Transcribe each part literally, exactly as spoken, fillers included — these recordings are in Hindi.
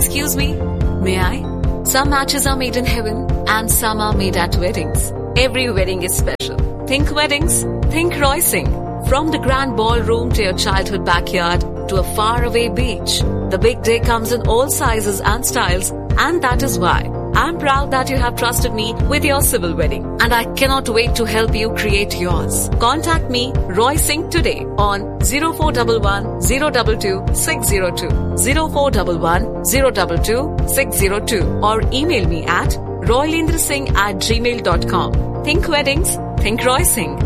Excuse me, may I? Some matches are made in heaven and some are made at weddings. Every wedding is special. Think weddings, think Roysing. From the grand ballroom to your childhood backyard to a faraway beach, the big day comes in all sizes and styles, and that is why I'm proud that you have trusted me with your civil wedding, and I cannot wait to help you create yours. Contact me, Roy Singh, today on zero four one one, zero two two, six zero two, zero four one one, zero two two, six zero two, or email me at roylendrasingh at gmail dot com. Think weddings, think Roy Singh.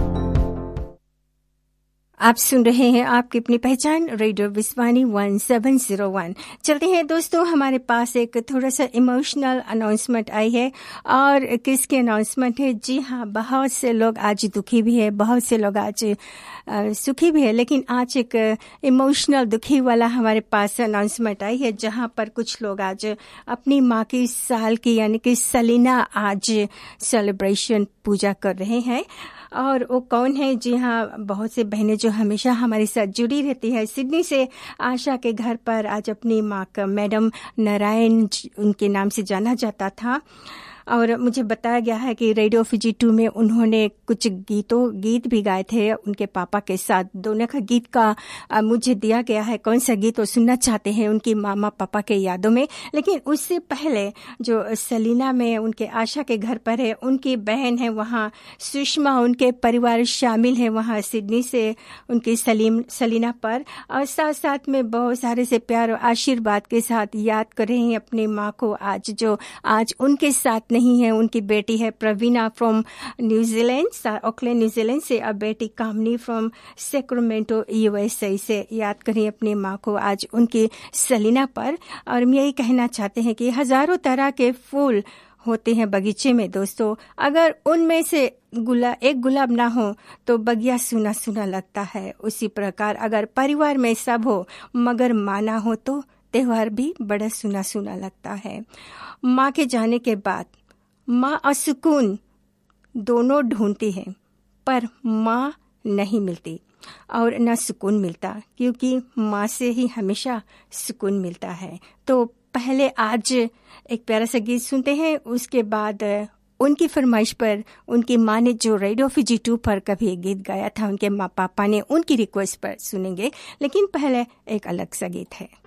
आप सुन रहे हैं आपकी अपनी पहचान radio विस्वानी one seven zero one. चलते हैं दोस्तों, हमारे पास एक थोड़ा सा इमोशनल अनाउंसमेंट आई है। और किसकी अनाउंसमेंट है? जी हाँ, बहुत से लोग आज दुखी भी है, बहुत से लोग आज आ, सुखी भी है, लेकिन आज एक इमोशनल दुखी वाला हमारे पास अनाउंसमेंट आई है, जहां पर कुछ लोग आज अपनी माँ की साल की यानी कि सलीना आज सेलिब्रेशन पूजा कर रहे हैं। और वो कौन है? जी हाँ, बहुत से बहनें जो हमेशा हमारे साथ जुड़ी रहती है। सिडनी से आशा के घर पर आज अपनी माँ का मैडम नारायण उनके नाम से जाना जाता था, और मुझे बताया गया है कि रेडियो फिजी टू में उन्होंने कुछ गीतों गीत भी गाए थे उनके पापा के साथ। दोनों का गीत का आ, मुझे दिया गया है कौन सा गीत वो सुनना चाहते हैं उनकी मामा पापा के यादों में। लेकिन उससे पहले जो सलीना में उनके आशा के घर पर है, उनकी बहन है वहाँ सुषमा, उनके परिवार शामिल है वहाँ सिडनी से उनकी सलीम सलीना पर, और साथ साथ में बहुत सारे से प्यार और आशीर्वाद के साथ याद कर रहे हैं अपनी माँ को आज, जो आज उनके साथ नहीं है। उनकी बेटी है प्रवीणा फ्रॉम न्यूजीलैंड, ऑकलैंड न्यूजीलैंड से, और बेटी कामनी फ्रॉम सैक्रामेंटो यूएसए से याद करें अपनी माँ को आज उनकी सलीना पर। और हम यही कहना चाहते हैं कि हजारों तरह के फूल होते हैं बगीचे में दोस्तों, अगर उनमें से गुला एक गुलाब ना हो तो बगिया सुना सुना लगता है। उसी प्रकार अगर परिवार में सब हो मगर माँ ना हो तो त्योहार भी बड़ा सुना सुना लगता है। माँ के जाने के बाद माँ और सुकून दोनों ढूंढती है, पर माँ नहीं मिलती और न सुकून मिलता, क्योंकि माँ से ही हमेशा सुकून मिलता है। तो पहले आज एक प्यारा सा गीत सुनते हैं, उसके बाद उनकी फरमाइश पर उनकी माँ ने जो रेडियो फिजी टू पर कभी एक गीत गाया था उनके माँ पापा ने, उनकी रिक्वेस्ट पर सुनेंगे। लेकिन पहले एक अलग सा गीत है।